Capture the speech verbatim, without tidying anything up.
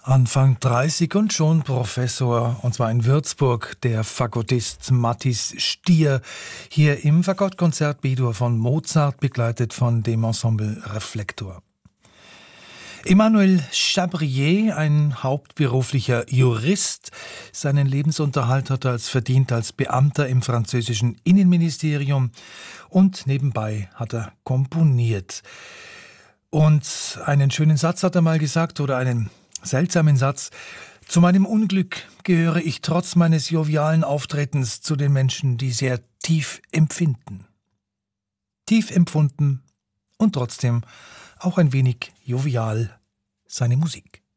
Anfang dreißig und schon Professor, und zwar in Würzburg, der Fagottist Mathis Stier, hier im Fagottkonzert B-Dur von Mozart, begleitet von dem Ensemble Reflektor. Emmanuel Chabrier, ein hauptberuflicher Jurist, seinen Lebensunterhalt hat er als verdient als Beamter im französischen Innenministerium und nebenbei hat er komponiert. Und einen schönen Satz hat er mal gesagt, oder einen seltsamen Satz: Zu meinem Unglück gehöre ich trotz meines jovialen Auftretens zu den Menschen, die sehr tief empfinden. Tief empfunden und trotzdem auch ein wenig jovial seine Musik.